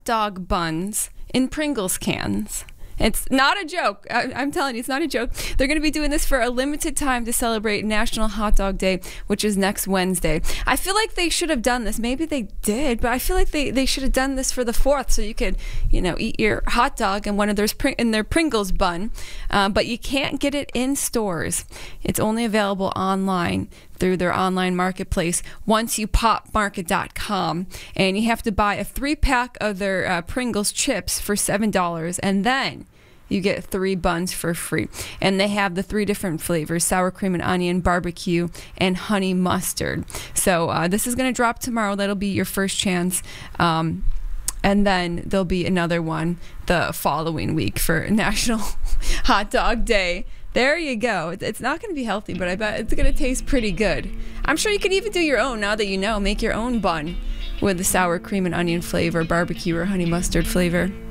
dog buns in Pringles cans. It's not a joke. I'm telling you, it's not a joke. They're going to be doing this for a limited time to celebrate National Hot Dog Day, which is next Wednesday. I feel like they should have done this. Maybe they did, but I feel like they should have done this for the 4th so you could, eat your hot dog in one of in their Pringles bun. But you can't get it in stores. It's only available online through their online marketplace, OnceyouPopMarket.com. And you have to buy a 3-pack of their Pringles chips for $7, and then you get 3 buns for free. And they have the 3 different flavors: sour cream and onion, barbecue, and honey mustard. So this is going to drop tomorrow. That'll be your first chance. And then there'll be another one the following week for National Hot Dog Day. There you go. It's not going to be healthy, but I bet it's going to taste pretty good. I'm sure you could even do your own now that you know. Make your own bun with the sour cream and onion flavor, barbecue, or honey mustard flavor.